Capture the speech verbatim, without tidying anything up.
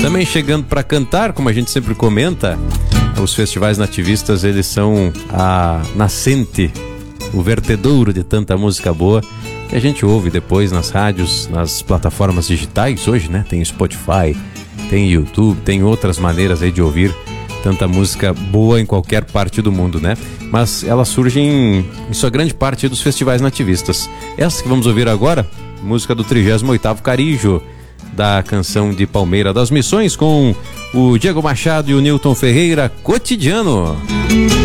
Também chegando para cantar, como a gente sempre comenta, os festivais nativistas, eles são a nascente, o vertedouro de tanta música boa que a gente ouve depois nas rádios, nas plataformas digitais hoje, né? Tem Spotify, tem YouTube, tem outras maneiras aí de ouvir tanta música boa em qualquer parte do mundo, né? Mas elas surgem em sua grande parte dos festivais nativistas. Essa que vamos ouvir agora, música do trigésimo oitavo Carijo, da canção de Palmeira das Missões, com o Diego Machado e o Newton Ferreira, Cotidiano.